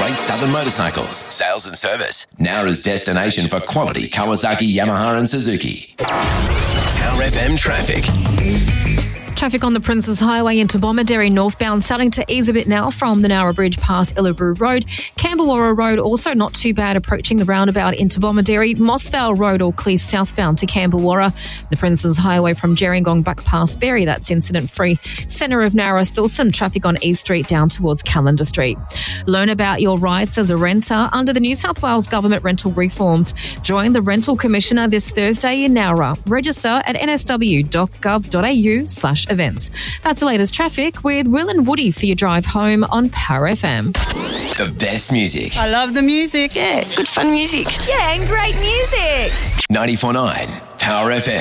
Great Southern Motorcycles, sales and service. Nowra's destination for quality Kawasaki, Yamaha and Suzuki. Power FM traffic. Traffic on the Princes Highway into Bomaderry northbound starting to ease a bit now from the Nowra Bridge past Illaboo Road. Camberwarra Road also not too bad approaching the roundabout into Bomaderry. Mossvale Road all clear southbound to Camberwarra. The Princes Highway from Gerringong back past Berry, that's incident free. Centre of Nowra, still some traffic on East Street down towards Callender Street. Learn about your rights as a renter under the New South Wales Government rental reforms. Join the Rental Commissioner this Thursday in Nowra. Register at nsw.gov.au/events. That's the latest traffic with Will and Woody for your drive home on Power FM. The best music. I love the music. Yeah, good fun music. Yeah, and great music. 94.9 Power FM.